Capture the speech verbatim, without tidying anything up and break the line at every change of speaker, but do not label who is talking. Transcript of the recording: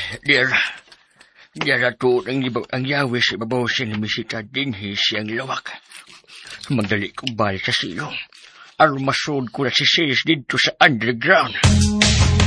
Dear, Diyara to ang ibaw ang yawi sa ibabaw siya ni Misita dinhi siyang lawak. Magdali ko balik sa silong. Aron masod ko na si Sis dito sa underground.